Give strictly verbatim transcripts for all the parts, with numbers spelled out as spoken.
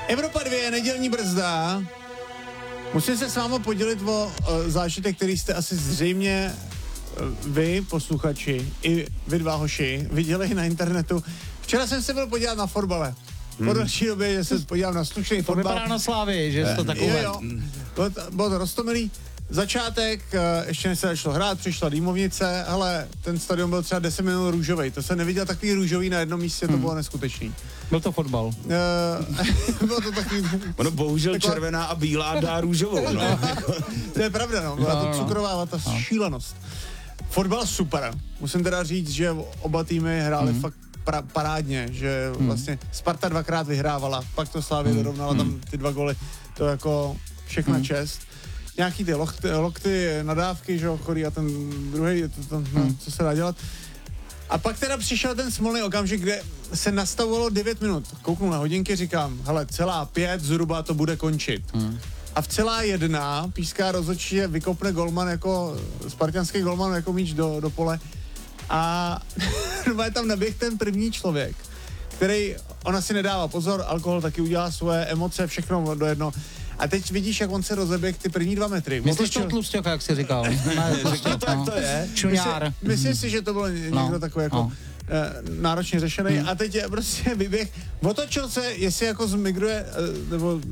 Evropa dvě, nedělní brzda. Musím se s vámi podělit o uh, zážitek, který jste asi zřejmě uh, vy, posluchači, i vy dva hoši, viděli na internetu. Včera jsem se byl podívat na fotbale. Hmm. Po další době, že se podívám na slušný fotbal. To vypadá na Slávy, že je to takové. Jo, jo. Bylo, to, bylo to roztomilý. Začátek, ještě než se začalo hrát, přišla dýmovnice, ale ten stadion byl třeba deset minut růžovej. To jsem neviděl takový růžový na jednom místě, to hmm. bylo neskutečný. Byl to fotbal. Uh, bylo to takový... Ono bohužel taková... červená a bílá dá růžovou, no. To je pravda, no. Byla no, to cukrová vata, no. Šílenost. Fotbal super. Musím teda říct, že oba týmy hráli hmm. fakt pra- parádně, že hmm. vlastně Sparta dvakrát vyhrávala, pak to Slavia hmm. dorovnala tam ty dva goly. To jako všechna hmm. čest. Nějaký ty lokty, lokty nadávky, že jo, chorý a ten druhý, to, to, no, hmm. co se dá dělat. A pak teda přišel ten smolný okamžik, kde se nastavovalo devět minut. Kouknu na hodinky, říkám, hele, celá pět zhruba to bude končit. Hmm. A v celá jedna píská rozhodčí, vykopne golman jako, spartanský golman jako míč do, do pole. A je tam naběh ten první člověk, který, ona si nedává pozor, alkohol taky udělá svoje emoce, všechno do jedno. A teď vidíš, jak on se rozeběh ty první dva metry. Myslíš toho tlustěka, jak jsi říkal? Tak to je. Čuňár. Myslím, myslím si, že to bylo někdo no. takový jako no. náročně řešený. Hmm. A teď je prostě vyběh. Otočil se, jestli jako zmigruje, nebo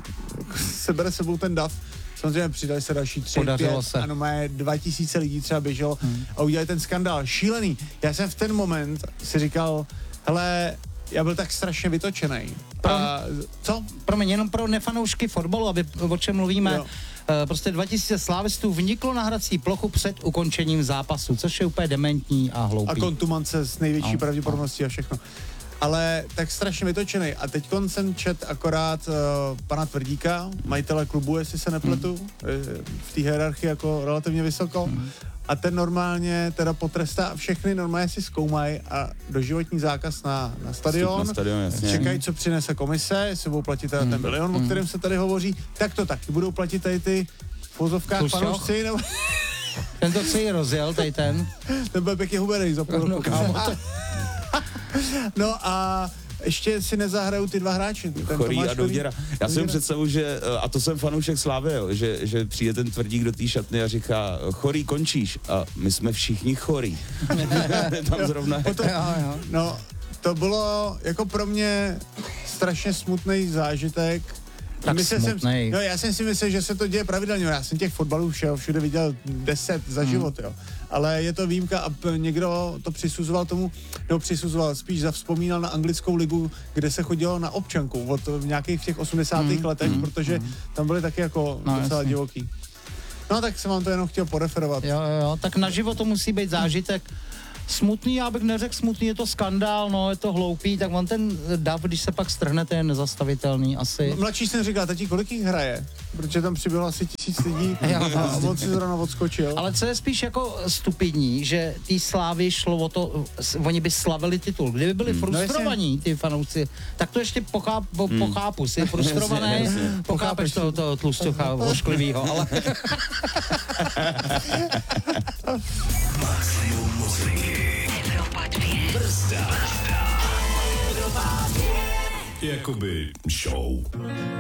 se bere sebou ten dav. Samozřejmě přidali se další tři, Podařilo pět, se. ano, má dva tisíce lidí třeba běželo hmm. a udělali ten skandál. Šílený. Já jsem v ten moment si říkal, hele, já byl tak strašně vytočený. Pro, a, co? Promiň, jenom pro nefanoušky fotbalu, aby o čem mluvíme. Jo. Prostě dva tisíce slávistů vniklo na hrací plochu před ukončením zápasu, což je úplně dementní a hloupý. A kontumance s největší no, pravděpodobností no. a všechno. Ale tak strašně vytočený. A teď jsem čet akorát uh, pana Tvrdíka, majitele klubu, jestli se nepletu, hmm. v té hierarchii jako relativně vysoko. Hmm. A ten normálně teda potrestá všechny, normálně si zkoumají a doživotní zákaz na, na stadion. Na stadion, jasně. Čekají, co přinese komise, jestli budou platit teda hmm. ten milion, hmm. o kterém se tady hovoří. Tak to taky budou platit tady ty v vozovkách fanoušci, nebo... Ten to celý rozjel, tady ten. Ten byl pěkně hubenej za půl roku. No a ještě si nezahrajou ty dva hráči. Chorý a Douděra. Já jsem představu, že, a to jsem fanoušek Slávy, jo, že, že přijde ten Tvrdík do té šatny a říká, Chorý, končíš. A my jsme všichni chorí. Tam zrovna. Potom, no, to bylo jako pro mě strašně smutný zážitek. Tak jsem, no, já jsem si myslel, že se to děje pravidelně. Já jsem těch fotbalů všeho všude viděl deset za hmm. život, jo. Ale je to výjimka a p- někdo to přisuzoval tomu, nebo přisuzoval, spíš zavzpomínal na anglickou ligu, kde se chodilo na občanku od v nějakých těch osmdesátých hmm. letech, hmm. protože hmm. tam byly taky jako no, docela jasný. divoký. No tak jsem vám to jenom chtěl poreferovat. Jo, jo, tak naživo to musí být zážitek. Smutný, já bych neřekl smutný, je to skandál, no, je to hloupý, tak on ten dav, když se pak strhne, to je nezastavitelný asi. Mladší jsem říkal, tati, kolik jich hraje? Protože tam přibylo asi tisíc lidí a on si zrovna odskočil. Ale co je spíš jako stupidní, že ty Slávy šlo o to, oni by slavili titul. Kdyby byli hmm. frustrovaní, ty fanoušci, tak to ještě pocháp, po, hmm. pochápu. Jsi frustrovaný, pochápeš toho, toho tlusťocha ošklivýho, ale... Maximum muziky. Evropa dvě. Brzda. Evropa dvě. Jakoby show.